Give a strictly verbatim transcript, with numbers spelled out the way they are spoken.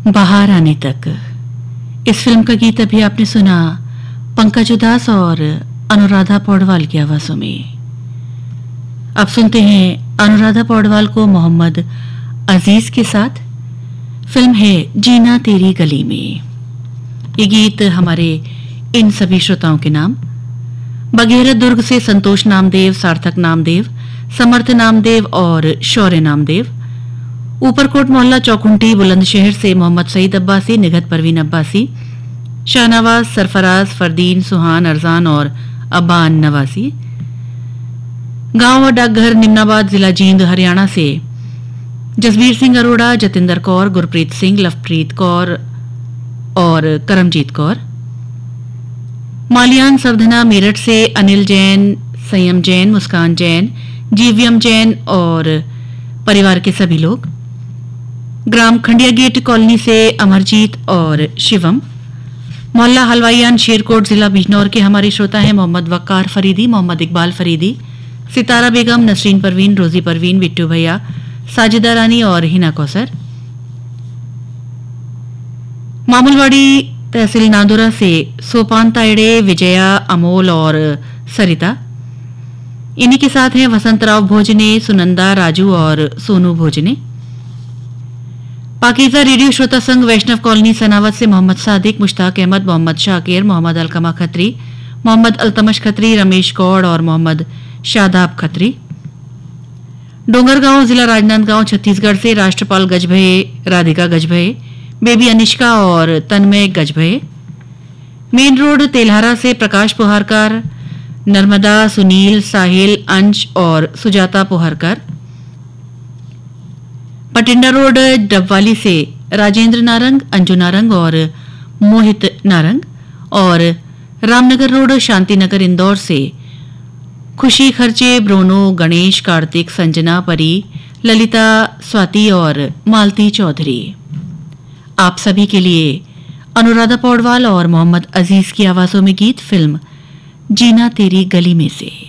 बाहर आने तक, इस फिल्म का गीत अभी आपने सुना पंकज उदास और अनुराधा पौडवाल की आवाजों में। अब सुनते हैं अनुराधा पौडवाल को मोहम्मद अजीज के साथ। फिल्म है जीना तेरी गली में। ये गीत हमारे इन सभी श्रोताओं के नाम: बघेरत दुर्ग से संतोष नामदेव, सार्थक नामदेव, समर्थ नामदेव और शौर्य नामदेव। ऊपरकोट मोहल्ला चौकुंटी बुलंदशहर से मोहम्मद सईद अब्बासी, निगत परवीन अब्बासी, शाहनवाज, सरफराज, फरदीन, सुहान, अरजान और अब्बान नवासी। गांव और डाकघर निम्नाबाद, जिला जींद, हरियाणा से जसबीर सिंह अरोड़ा, जतिंदर कौर, गुरप्रीत सिंह, लवप्रीत कौर और करमजीत कौर। मालियान सरधना मेरठ से अनिल जैन, संयम जैन, मुस्कान जैन, जीवियम जैन और परिवार के सभी लोग। ग्राम खंडिया गेट कॉलोनी से अमरजीत और शिवम। मोहल्ला हलवाईयान, शेरकोट, जिला बिजनौर के हमारे श्रोता हैं मोहम्मद वक्कार फरीदी, मोहम्मद इकबाल फरीदी, सितारा बेगम, नसरीन परवीन, रोजी परवीन, बिट्टू भैया, साजिदा रानी और हिना कौसर। मामूलवाड़ी तहसील नादौरा से सोपान तायड़े, विजया, अमोल और सरिता। इन्हीं के साथ हैं वसंतराव भोजने, सुनंदा, राजू और सोनू भोजने। पाकीज़ा रेडियो श्रोता संघ वैष्णव कॉलोनी सनावत से मोहम्मद सादिक, मुश्ताक अहमद, मोहम्मद शाकिर, मोहम्मद अलकमा खत्री, मोहम्मद अल्तमश खत्री, रमेश गौड़ और मोहम्मद शादाब खत्री। डोंगरगांव, जिला राजनांदगांव, छत्तीसगढ़ से राष्ट्रपाल गजभये, राधिका गजभये, बेबी अनिष्का और तन्मय गजभये। मेन रोड तेल्हारा से प्रकाश पोहारकर, नर्मदा, सुनील, साहिल, अंश और सुजाता पोहरकर। पटिंडा रोड डबवाली से राजेंद्र नारंग, अंजू नारंग और मोहित नारंग। और रामनगर रोड शांतिनगर इंदौर से खुशी खर्चे, ब्रोनो, गणेश, कार्तिक, संजना, परी, ललिता, स्वाति और मालती चौधरी। आप सभी के लिए अनुराधा पौडवाल और मोहम्मद अजीज की आवाजों में गीत फिल्म जीना तेरी गली में से।